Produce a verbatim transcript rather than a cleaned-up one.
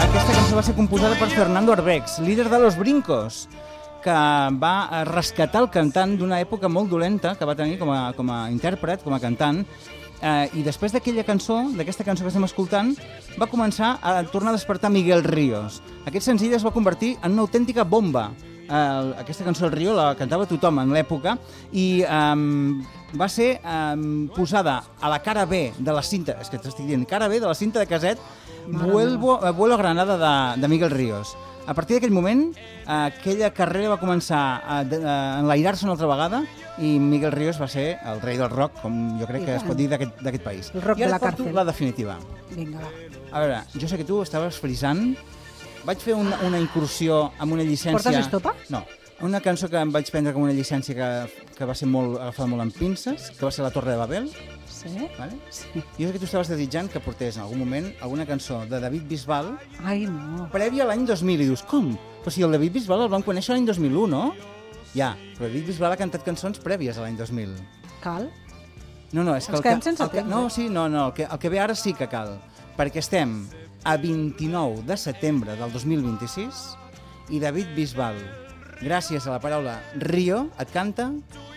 Aquesta cançó va ser composada per Fernando Arbex, líder de Los Brincos, que va rescatar el cantant d'una època molt dolenta que va tenir com a, com a intèrpret, com a cantant, eh, i després d'aquella cançó, d'aquesta cançó que estem escoltant, va començar a tornar a despertar Miguel Ríos. Aquest senzill es va convertir en una autèntica bomba. Eh, aquesta cançó del Río la cantava tothom en l'època i eh, va ser eh, posada a la cara B de la cinta, és que t'estic dient, cara B de la cinta de caset Vuelvo, Vuelo a Granada de, de Miguel Ríos. A partir d'aquell moment, aquella carrera va començar a, a enlairar-se una altra vegada i Miguel Ríos va ser el rei del rock, com jo crec que es pot dir d'aquest país. El rock I de ara la porto càrcel. la definitiva. Vinga, va. A veure, jo sé que tu estaves frisant. Vaig fer una, una incursió amb una llicència... Portes estopa? No. Una cançó que em vaig prendre com una llicència que, que va ser molt agafada molt amb pinces, que va ser La Torre de Babel. Sí? Vale? Sí. Jo sé que tu estaves desitjant que portés en algun moment alguna cançó de David Bisbal Ai, no. prèvia a l'any dos mil, i dius, com? Però si el David Bisbal el vam conèixer l'any dos mil u, no? Ja, però David Bisbal ha cantat cançons prèvies a l'any dos mil. Cal? No, no, és que... Ens el quedem que, sense el que, temps, No, eh? sí, no, no, el que, el que ve ara sí que cal, perquè estem a vint-i-nou de setembre del dos mil vint-i-sis i David Bisbal, gràcies a la paraula Río, et canta